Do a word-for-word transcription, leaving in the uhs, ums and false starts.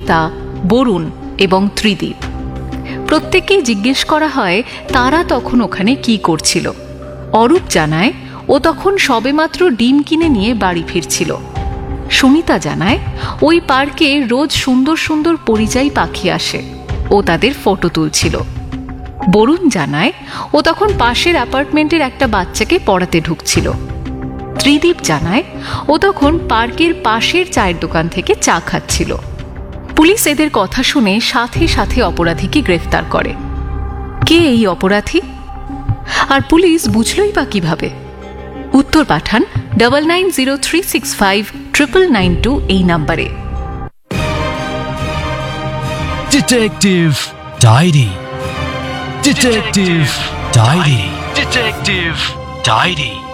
সুনিতা, বরুণ এবং ত্রিদীপ। প্রত্যেককেই জিজ্ঞেস করা হয় তারা তখন ওখানে কি করছিল। অরূপ জানায় ও তখন সবেমাত্র ডিম কিনে নিয়ে বাড়ি ফিরছিল। সুনিতা জানায় ওই পার্কে রোজ সুন্দর সুন্দর পরিযায়ী পাখি আসে, ও তাদের ফটো তুলছিল। বরুণ জানায় ও তখন পাশের অ্যাপার্টমেন্টের একটা বাচ্চাকে পড়াতে ঢুকছিল। ত্রিদীপ জানায় ও তখন পার্কের পাশের চায়ের দোকান থেকে চা খাচ্ছিল। পুলিশ এদের কথা শুনে সাথে সাথে অপরাধীকে গ্রেফতার করে। কে এই অপরাধী, আর পুলিশ বুঝলই বা কিভাবে? উত্তর পাঠান double nine zero three six five triple nine two এই নাম্বারে। Detective diary, detective diary, detective diary.